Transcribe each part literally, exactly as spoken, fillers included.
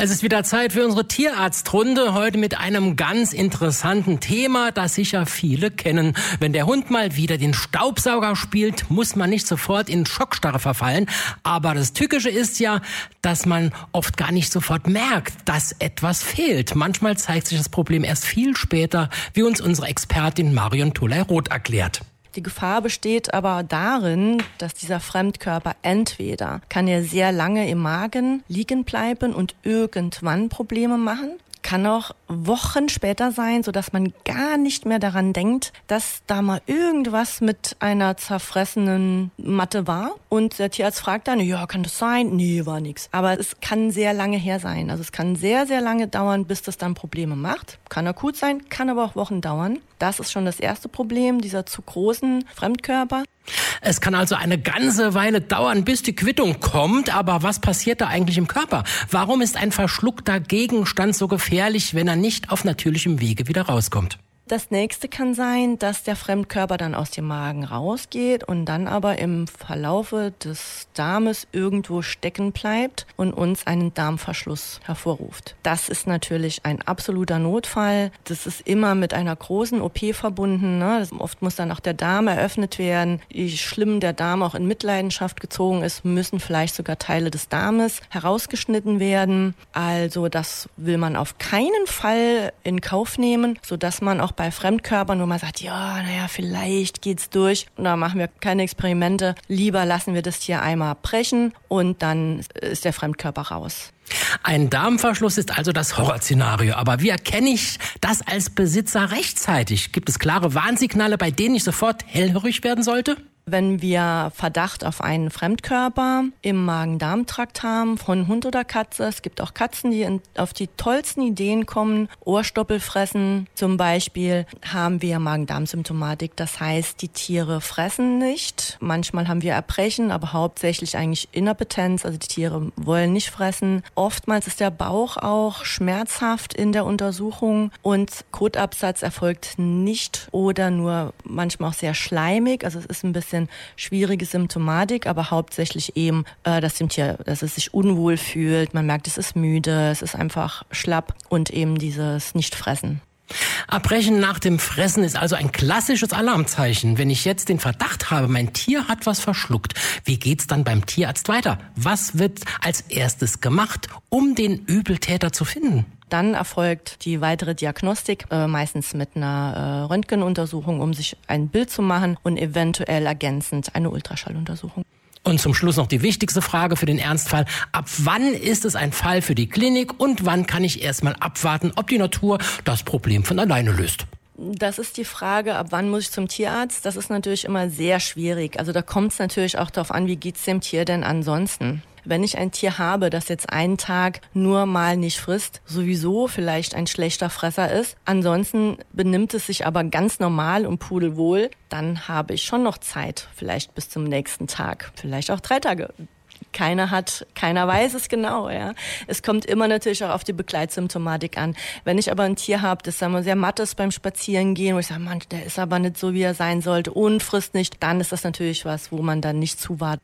Es ist wieder Zeit für unsere Tierarztrunde, heute mit einem ganz interessanten Thema, das sicher viele kennen. Wenn der Hund mal wieder den Staubsauger spielt, muss man nicht sofort in Schockstarre verfallen. Aber das Tückische ist ja, dass man oft gar nicht sofort merkt, dass etwas fehlt. Manchmal zeigt sich das Problem erst viel später, wie uns unsere Expertin Marion Tholey-Roth erklärt. Die Gefahr besteht aber darin, dass dieser Fremdkörper entweder kann er sehr lange im Magen liegen bleiben und irgendwann Probleme machen, kann auch Wochen später sein, sodass man gar nicht mehr daran denkt, dass da mal irgendwas mit einer zerfressenen Matte war. Und der Tierarzt fragt dann, ja, kann das sein? Nee, war nix. Aber es kann sehr lange her sein. Also es kann sehr, sehr lange dauern, bis das dann Probleme macht. Kann akut sein, kann aber auch Wochen dauern. Das ist schon das erste Problem, dieser zu großen Fremdkörper. Es kann also eine ganze Weile dauern, bis die Quittung kommt. Aber was passiert da eigentlich im Körper? Warum ist ein verschluckter Gegenstand so gefährlich, wenn er nicht auf natürlichem Wege wieder rauskommt? Das nächste kann sein, dass der Fremdkörper dann aus dem Magen rausgeht und dann aber im Verlaufe des Darmes irgendwo stecken bleibt und uns einen Darmverschluss hervorruft. Das ist natürlich ein absoluter Notfall. Das ist immer mit einer großen O P verbunden. Ne? Oft muss dann auch der Darm eröffnet werden. Wie schlimm der Darm auch in Mitleidenschaft gezogen ist, müssen vielleicht sogar Teile des Darmes herausgeschnitten werden. Also das will man auf keinen Fall in Kauf nehmen, sodass man auch bei Fremdkörpern, wo man sagt, ja, naja, vielleicht geht's durch. Und da machen wir keine Experimente. Lieber lassen wir das Tier einmal brechen und dann ist der Fremdkörper raus. Ein Darmverschluss ist also das Horrorszenario. Aber wie erkenne ich das als Besitzer rechtzeitig? Gibt es klare Warnsignale, bei denen ich sofort hellhörig werden sollte? Wenn wir Verdacht auf einen Fremdkörper im Magen-Darm-Trakt haben, von Hund oder Katze, es gibt auch Katzen, die auf die tollsten Ideen kommen, Ohrstoppel fressen zum Beispiel, haben wir Magen-Darm-Symptomatik. Das heißt, die Tiere fressen nicht. Manchmal haben wir Erbrechen, aber hauptsächlich eigentlich Inappetenz, also die Tiere wollen nicht fressen. Oftmals ist der Bauch auch schmerzhaft in der Untersuchung und Kotabsatz erfolgt nicht oder nur manchmal auch sehr schleimig, also es ist ein bisschen schwierige Symptomatik, aber hauptsächlich eben, äh, dass dem Tier, dass es sich unwohl fühlt, man merkt, es ist müde, es ist einfach schlapp und eben dieses Nichtfressen. Erbrechen nach dem Fressen ist also ein klassisches Alarmzeichen. Wenn ich jetzt den Verdacht habe, mein Tier hat was verschluckt, wie geht's dann beim Tierarzt weiter? Was wird als erstes gemacht, um den Übeltäter zu finden? Dann erfolgt die weitere Diagnostik, äh, meistens mit einer äh, Röntgenuntersuchung, um sich ein Bild zu machen und eventuell ergänzend eine Ultraschalluntersuchung. Und zum Schluss noch die wichtigste Frage für den Ernstfall. Ab wann ist es ein Fall für die Klinik und wann kann ich erstmal abwarten, ob die Natur das Problem von alleine löst? Das ist die Frage, ab wann muss ich zum Tierarzt? Das ist natürlich immer sehr schwierig. Also da kommt es natürlich auch darauf an, wie geht's dem Tier denn ansonsten? Wenn ich ein Tier habe, das jetzt einen Tag nur mal nicht frisst, sowieso vielleicht ein schlechter Fresser ist, ansonsten benimmt es sich aber ganz normal und pudelwohl, dann habe ich schon noch Zeit, vielleicht bis zum nächsten Tag, vielleicht auch drei Tage. Keiner hat, keiner weiß es genau, ja. Es kommt immer natürlich auch auf die Begleitsymptomatik an. Wenn ich aber ein Tier habe, das sagen wir, sehr matt ist beim Spazierengehen, wo ich sage, Mann, der ist aber nicht so, wie er sein sollte und frisst nicht, dann ist das natürlich was, wo man dann nicht zuwartet.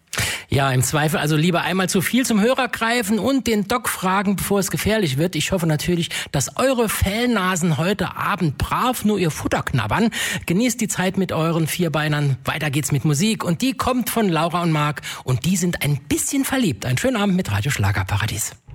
Ja, im Zweifel also lieber einmal zu viel zum Hörer greifen und den Doc fragen, bevor es gefährlich wird. Ich hoffe natürlich, dass eure Fellnasen heute Abend brav nur ihr Futter knabbern. Genießt die Zeit mit euren Vierbeinern. Weiter geht's mit Musik und die kommt von Laura und Marc und die sind ein bisschen verliebt. Einen schönen Abend mit Radio Schlagerparadies.